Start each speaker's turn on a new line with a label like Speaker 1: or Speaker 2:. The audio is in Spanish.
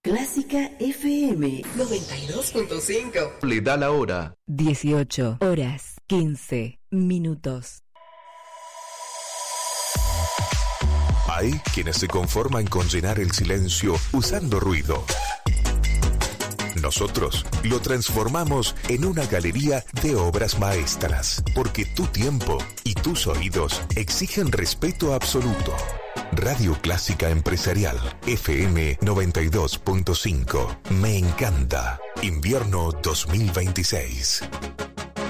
Speaker 1: Clásica FM 92.5.
Speaker 2: Le da la hora.
Speaker 3: 18 horas 15 minutos.
Speaker 4: Hay quienes se conforman con llenar el silencio usando ruido. Nosotros lo transformamos en una galería de obras maestras, porque tu tiempo y tus oídos exigen respeto absoluto. Radio Clásica Empresarial, FM 92.5. Me encanta. Invierno 2026.